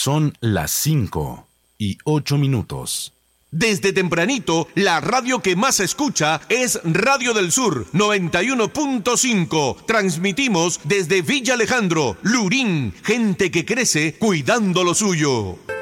Son las 5:08. Desde tempranito, la radio que más se escucha es Radio del Sur 91.5. Transmitimos desde Villa Alejandro, Lurín, gente que crece cuidando lo suyo.